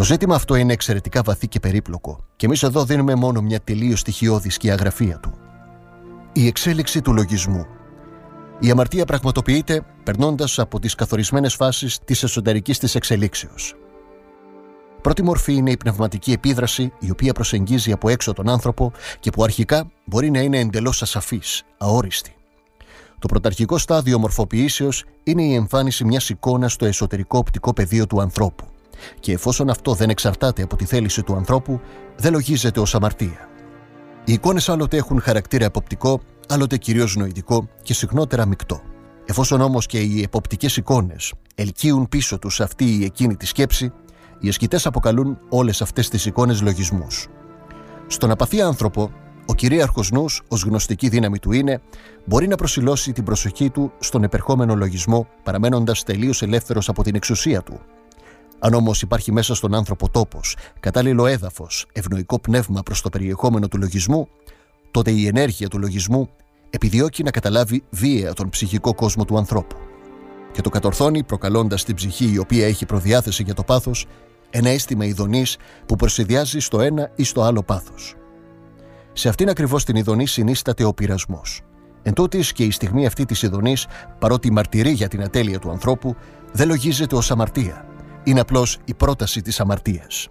Το ζήτημα αυτό είναι εξαιρετικά βαθύ και περίπλοκο, και εμείς εδώ δίνουμε μόνο μια τελείως στοιχειώδη σκιαγραφία του. Η εξέλιξη του λογισμού. Η αμαρτία πραγματοποιείται περνώντας από τις καθορισμένες φάσεις της εσωτερικής της εξελίξεως. Πρώτη μορφή είναι η πνευματική επίδραση, η οποία προσεγγίζει από έξω τον άνθρωπο και που αρχικά μπορεί να είναι εντελώς ασαφής, αόριστη. Το πρωταρχικό στάδιο μορφοποιήσεως είναι η εμφάνιση μιας εικόνας στο εσωτερικό οπτικό πεδίο του ανθρώπου, και εφόσον αυτό δεν εξαρτάται από τη θέληση του ανθρώπου, δεν λογίζεται ως αμαρτία. Οι εικόνες άλλοτε έχουν χαρακτήρα εποπτικό, άλλοτε κυρίως νοητικό και συχνότερα μεικτό. Εφόσον όμως και οι εποπτικές εικόνες ελκύουν πίσω τους αυτή ή εκείνη τη σκέψη, οι ασκητές αποκαλούν όλες αυτές τις εικόνες λογισμούς. Στον απαθή άνθρωπο, ο κυρίαρχος νους, ως γνωστική δύναμη του είναι, μπορεί να προσιλώσει την προσοχή του στον επερχόμενο λογισμό, παραμένοντας τελείως ελεύθερος από την εξουσία του. Αν όμως υπάρχει μέσα στον άνθρωπο τόπος, κατάλληλο έδαφος, ευνοϊκό πνεύμα προς το περιεχόμενο του λογισμού, τότε η ενέργεια του λογισμού επιδιώκει να καταλάβει βίαια τον ψυχικό κόσμο του ανθρώπου και το κατορθώνει προκαλώντας στην ψυχή, η οποία έχει προδιάθεση για το πάθος, ένα αίσθημα ειδονής που προσυδειάζει στο ένα ή στο άλλο πάθος. Σε αυτήν ακριβώς την ειδονή συνίσταται ο πειρασμός. Εν τούτοις και η στιγμή αυτή της ειδονής, παρότι μαρτυρεί για την ατέλεια του ανθρώπου, δεν λογίζεται ως αμαρτία. Είναι απλώς η πρόταση της αμαρτίας.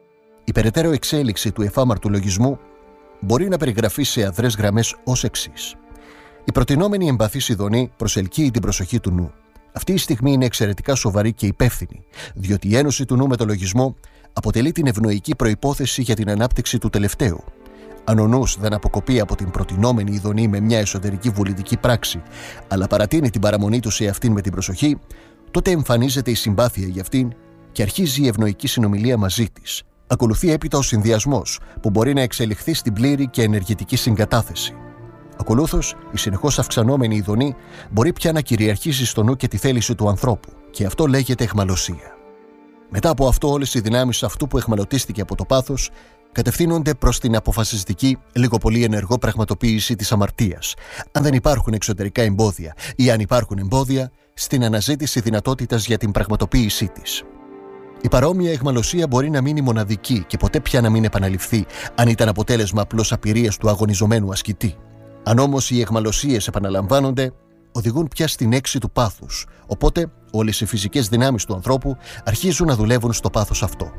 Η περαιτέρω εξέλιξη του εφάμαρτου λογισμού μπορεί να περιγραφεί σε αδρές γραμμές ως εξής. Η προτινόμενη εμπαθής ειδονή προσελκύει την προσοχή του νου. Αυτή η στιγμή είναι εξαιρετικά σοβαρή και υπεύθυνη, διότι η ένωση του νου με το λογισμό αποτελεί την ευνοϊκή προϋπόθεση για την ανάπτυξη του τελευταίου. Αν ο νους δεν αποκοπεί από την προτινόμενη ειδονή με μια εσωτερική βουλητική πράξη, αλλά παρατείνει την παραμονή του σε αυτήν με την προσοχή, τότε εμφανίζεται η συμπάθεια για αυτήν και αρχίζει η ευνοϊκή συνομιλία μαζί της. Ακολουθεί έπειτα ο συνδυασμός, που μπορεί να εξελιχθεί στην πλήρη και ενεργητική συγκατάθεση. Ακολούθως, η συνεχώς αυξανόμενη ειδονή μπορεί πια να κυριαρχήσει στο νου και τη θέληση του ανθρώπου, και αυτό λέγεται αιχμαλωσία. Μετά από αυτό, όλες οι δυνάμεις αυτού που αιχμαλωτίστηκε από το πάθος κατευθύνονται προς την αποφασιστική, λίγο πολύ ενεργό πραγματοποίηση της αμαρτίας, αν δεν υπάρχουν εξωτερικά εμπόδια, ή αν υπάρχουν εμπόδια, στην αναζήτηση δυνατότητας για την πραγματοποίησή της. Η παρόμοια αιχμαλωσία μπορεί να μείνει μοναδική και ποτέ πια να μην επαναληφθεί, αν ήταν αποτέλεσμα απλώς απειρίας του αγωνιζομένου ασκητή. Αν όμως οι αιχμαλωσίες επαναλαμβάνονται, οδηγούν πια στην έξι του πάθους, οπότε όλες οι φυσικές δυνάμεις του ανθρώπου αρχίζουν να δουλεύουν στο πάθος αυτό.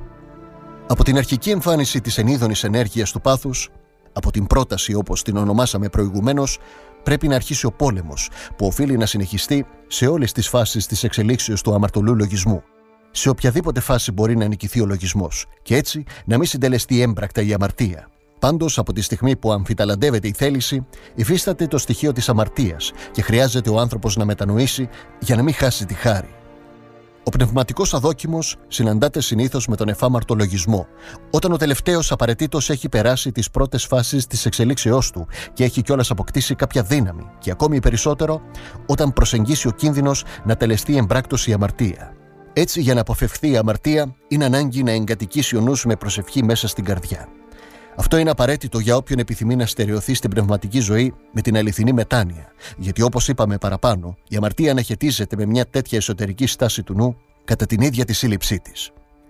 Από την αρχική εμφάνιση της ενίδονης ενέργειας του πάθους, από την πρόταση όπως την ονομάσαμε προηγουμένως, πρέπει να αρχίσει ο πόλεμος, που οφείλει να συνεχιστεί σε όλες τις φάσεις της εξελίξεως του αμαρτωλού λογισμού. Σε οποιαδήποτε φάση μπορεί να νικηθεί ο λογισμός, και έτσι να μην συντελεστεί έμπρακτα η αμαρτία. Πάντως, από τη στιγμή που αμφιταλαντεύεται η θέληση, υφίσταται το στοιχείο της αμαρτίας και χρειάζεται ο άνθρωπος να μετανοήσει για να μην χάσει τη χάρη. Ο πνευματικός αδόκιμος συναντάται συνήθως με τον εφάμαρτο λογισμό, όταν ο τελευταίος απαραίτητος έχει περάσει τις πρώτες φάσεις της εξελίξεώς του και έχει κιόλας αποκτήσει κάποια δύναμη, και ακόμη περισσότερο όταν προσεγγίσει ο κίνδυνος να τελεστεί εμπράκτος η αμαρτία. Έτσι, για να αποφευχθεί η αμαρτία, είναι ανάγκη να εγκατοικήσει ο νους με προσευχή μέσα στην καρδιά. Αυτό είναι απαραίτητο για όποιον επιθυμεί να στερεωθεί στην πνευματική ζωή με την αληθινή μετάνοια, γιατί όπως είπαμε παραπάνω, η αμαρτία αναχαιτίζεται με μια τέτοια εσωτερική στάση του νου κατά την ίδια τη σύλληψή της.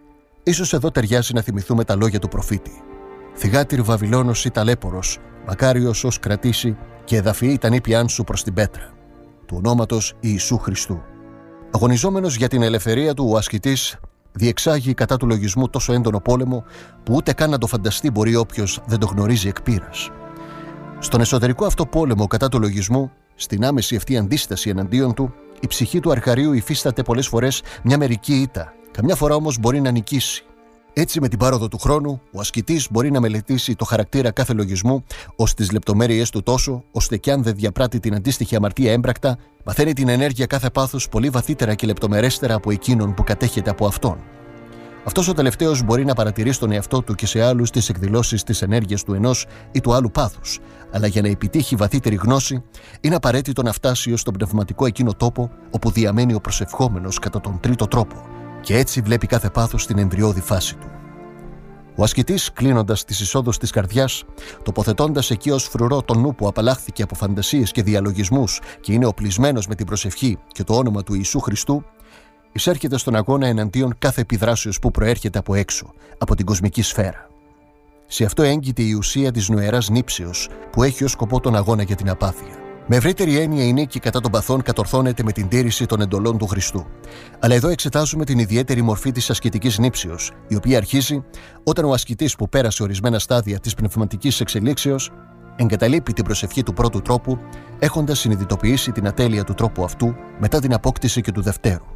Ίσως εδώ ταιριάζει να θυμηθούμε τα λόγια του προφήτη. «Θυγάτηρ Βαβυλώνος ή ταλέπορος, μακάριος ως κρατήσει, και εδαφιεί ήταν ήπιάν σου προς την πέτρα», του ονόματος Ιησού Χριστού. Αγωνιζόμενος για την ελευθερία του, ο ασκητής διεξάγει κατά του λογισμού τόσο έντονο πόλεμο που ούτε καν να το φανταστεί μπορεί όποιος δεν το γνωρίζει εκ πείρας. Στον εσωτερικό αυτό πόλεμο κατά του λογισμού, στην άμεση αυτή αντίσταση εναντίον του, η ψυχή του αρχαρίου υφίσταται πολλές φορές μια μερική ήττα, καμιά φορά όμως μπορεί να νικήσει. Έτσι, με την πάροδο του χρόνου, ο ασκητής μπορεί να μελετήσει το χαρακτήρα κάθε λογισμού ως τις λεπτομέρειες του τόσο, ώστε κι αν δεν διαπράττει την αντίστοιχη αμαρτία έμπρακτα, μαθαίνει την ενέργεια κάθε πάθους πολύ βαθύτερα και λεπτομερέστερα από εκείνον που κατέχεται από αυτόν. Αυτός ο τελευταίος μπορεί να παρατηρεί στον εαυτό του και σε άλλους τις εκδηλώσεις της ενέργειας του ενός ή του άλλου πάθους, αλλά για να επιτύχει βαθύτερη γνώση, είναι απαραίτητο να φτάσει ως τον πνευματικό εκείνο τόπο όπου διαμένει ο προσευχόμενος κατά τον τρίτο τρόπο, και έτσι βλέπει κάθε πάθος στην εμβριώδη φάση του. Ο ασκητής, κλείνοντας τις εισόδους της καρδιάς, τοποθετώντας εκεί ως φρουρό τον νου που απαλλάχθηκε από φαντασίες και διαλογισμούς και είναι οπλισμένος με την προσευχή και το όνομα του Ιησού Χριστού, εισέρχεται στον αγώνα εναντίον κάθε επιδράσεως που προέρχεται από έξω, από την κοσμική σφαίρα. Σε αυτό έγκυται η ουσία της νοεράς νήψεως που έχει ως σκοπό τον αγώνα για την απάθεια. Με ευρύτερη έννοια, η νίκη κατά των παθών κατορθώνεται με την τήρηση των εντολών του Χριστού. Αλλά εδώ εξετάζουμε την ιδιαίτερη μορφή της ασκητικής νήψεως, η οποία αρχίζει όταν ο ασκητής που πέρασε ορισμένα στάδια της πνευματικής εξελίξεως εγκαταλείπει την προσευχή του πρώτου τρόπου, έχοντας συνειδητοποιήσει την ατέλεια του τρόπου αυτού μετά την απόκτηση και του δευτέρου.